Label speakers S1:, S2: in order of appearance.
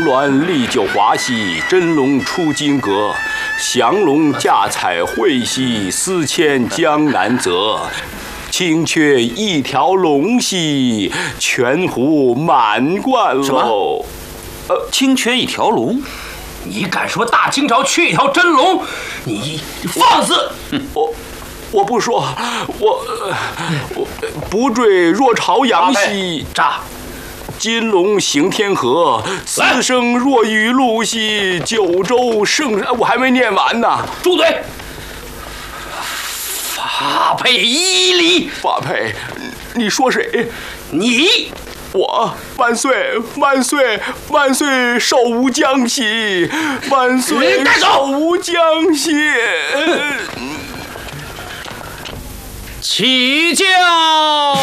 S1: 鸾历就华兮，真龙出金阁。降龙驾彩绘兮，司迁江南泽。青雀一条龙兮，全壶满贯喽。
S2: 青雀一条龙？
S3: 你敢说大清朝缺一条真龙？你放肆！
S1: 我不说，我不坠若朝阳兮。
S3: 炸！
S1: 金龙行天河，此生若雨露兮。九州圣山，我还没念完呢。
S3: 住嘴！发配伊犁。
S1: 发配？你说谁？
S3: 你。
S1: 我万岁万岁万岁寿无疆兮！万岁寿无疆兮！
S3: 起轿。